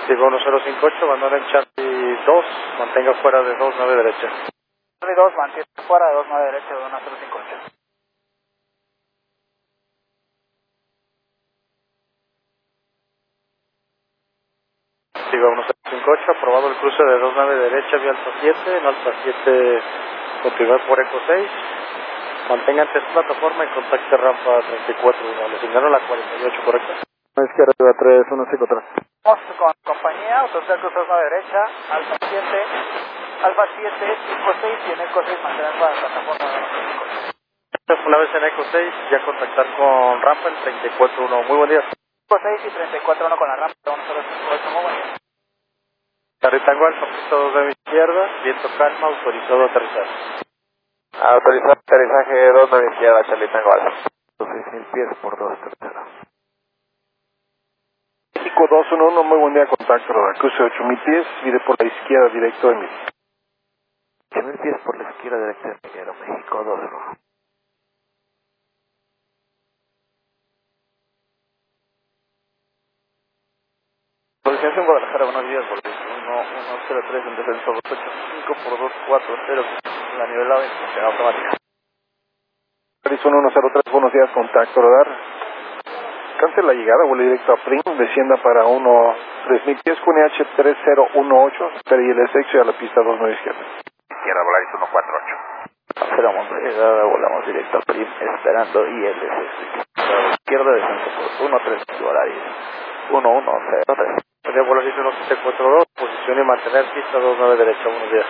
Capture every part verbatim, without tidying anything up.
Sigo uno cero cinco ocho, abandona en Charlie dos, mantenga fuera de dos nueve derecha. Charlie dos, mantiene fuera de dos nueve derecha de uno cero cinco ocho. Sigo uno cero cinco ocho, aprobado el cruce de dos nueve derecha, vía Alfa siete, en Alfa siete continuar por Eco seis. Mantenga antes plataforma y contacte rampa treinta y cuatro uno. Le asignaron la cuarenta y ocho, ¿correcto? Izquierda, tres uno cinco tres. Vamos con compañía, autoridad cruz dos nueve derecha, Alfa siete, Alfa siete, Eco seis y en Eco seis mantener para la plataforma de uno cero cinco ocho. Una vez en Eco seis, ya contactar con rampa en treinta y cuatro uno. Muy buen día. Eco seis y treinta y cuatro uno con la rampa de uno cero cinco ocho. Muy buen día. Territango Alfa, pista dos de mi izquierda, viento calma, autorizado a aterrizar. Autorizado aterrizaje dos nueve izquierda, Charlie Tango Alfa. seis mil pies por dos, tercera. México dos uno uno, muy buen día, contacto, cruce ocho mil pies, vire por la izquierda, directo de Emilio. ocho mil pies por la izquierda, directo de Emilio, México dos uno. Organización Guadalajara, buenos días, por uno uno cero tres en descenso dos ocho cinco por dos cuatro cero, la nivelada en función automática. uno uno cero tres, buenos días, contacto, radar. Cancela la llegada, vuelo directo a Prim, descienda para uno tres mil pies, Q N H tres cero uno ocho, espera y el sexo y a la pista dos nueve izquierda. Izquierda, Volaris uno cuatro ocho. Aceleramos la llegada, volamos directo a Prim, esperando I L S. Izquierda, descenso por uno tres, Volaris uno uno cero tres. Sería Volaris uno siete cuatro dos, posición y mantener pista dos nueve derecha, buenos días.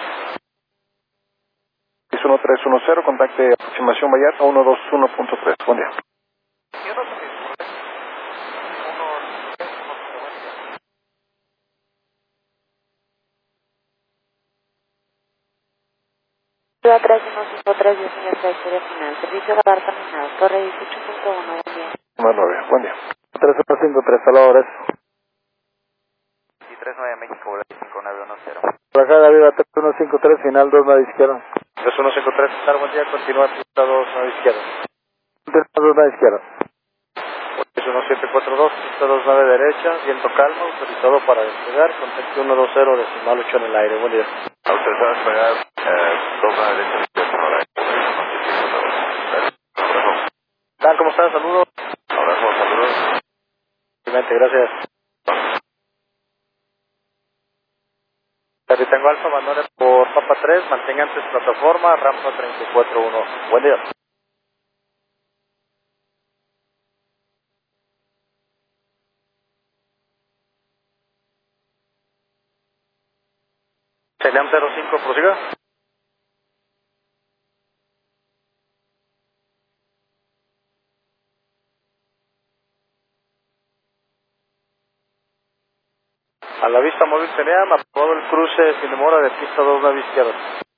Es uno tres uno cero, contacte aproximación Vallarta uno dos uno punto tres, buen día. tres uno cinco tres, diez millas trayectoria final. Servicio radar terminado. Torre dieciocho punto uno, buen día. uno nueve, buen día. tres uno cinco tres, saludos. Y tres nueve México, Volaris cinco nueve uno cero. Bajada viva tres uno cinco tres, final dos nueve izquierda. tres uno cinco tres, estar buen día, continúa pista dos nueve izquierda. tres dos nueve izquierda. tres uno siete cuatro dos, pista dos nueve derecha, viento calma, autorizado para despegar, contacto uno dos cero, decimal ocho en el aire, buen día. Autorizado a despegar, eh, dos nueve derecha, ¿Tal? ¿Cómo están? Saludos. abrazo, saludos. Igualmente, gracias. Territango Alfa, abandone por Papa tres, mantenga antes plataforma, rampa treinta y cuatro uno. Buen día. Selam cero cinco, prosiga. A la vista móvil Selam, aprobado el cruce sin demora de pista dos nueve izquierda.